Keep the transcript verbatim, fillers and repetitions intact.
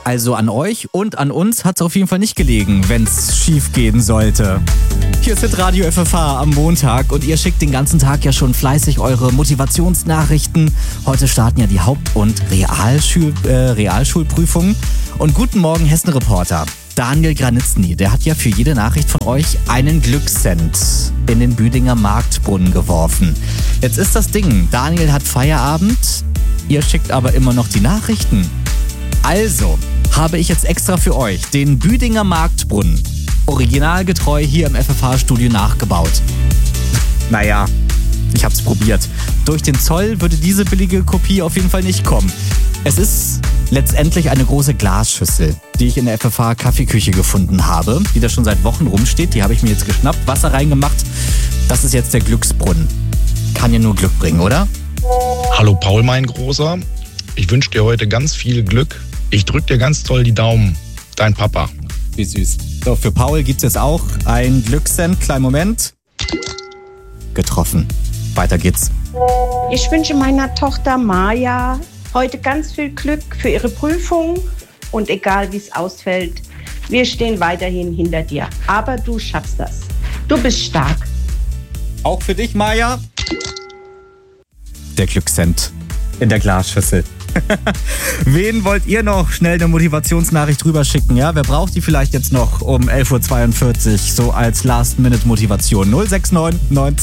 Also an euch und an uns hat es auf jeden Fall nicht gelegen, wenn es schief gehen sollte. Hier ist Radio F F H am Montag und ihr schickt den ganzen Tag ja schon fleißig eure Motivationsnachrichten. Heute starten ja die Haupt- und Realschul- äh, Realschulprüfungen. Und guten Morgen, Hessen-Reporter Daniel Granitzny, der hat ja für jede Nachricht von euch einen Glückscent in den Büdinger Marktbrunnen geworfen. Jetzt ist das Ding, Daniel hat Feierabend, ihr schickt aber immer noch die Nachrichten. Also habe ich jetzt extra für euch den Büdinger Marktbrunnen originalgetreu hier im F F H-Studio nachgebaut. Naja, ich hab's probiert. Durch den Zoll würde diese billige Kopie auf jeden Fall nicht kommen. Es ist letztendlich eine große Glasschüssel, die ich in der F F H-Kaffeeküche gefunden habe, die da schon seit Wochen rumsteht. Die habe ich mir jetzt geschnappt, Wasser reingemacht. Das ist jetzt der Glücksbrunnen. Kann ja nur Glück bringen, oder? Hallo Paul, mein Großer. Ich wünsche dir heute ganz viel Glück. Ich drück dir ganz toll die Daumen. Dein Papa. Wie süß. So, für Paul gibt's jetzt auch ein Glückscent. Kleinen Moment. Getroffen. Weiter geht's. Ich wünsche meiner Tochter Maja heute ganz viel Glück für ihre Prüfung und egal wie es ausfällt, wir stehen weiterhin hinter dir. Aber du schaffst das. Du bist stark. Auch für dich, Maja. Der Glückscent in der Glasschüssel. Wen wollt ihr noch schnell eine Motivationsnachricht rüber schicken? Ja, wer braucht die vielleicht jetzt noch um elf Uhr zweiundvierzig so als Last-Minute-Motivation? null sechs neun neun